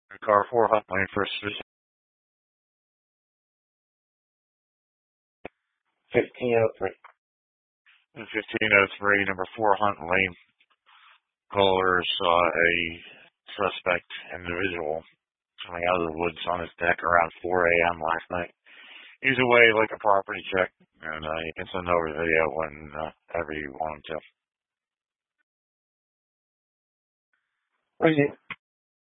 Car 4 Hunt Lane first. 1503. 1503, number 4 Hunt Lane. Caller saw a suspect individual coming out of the woods on his deck around 4 a.m. last night. He's away like a property check, and you can send over the video whenever you want him to. What is it?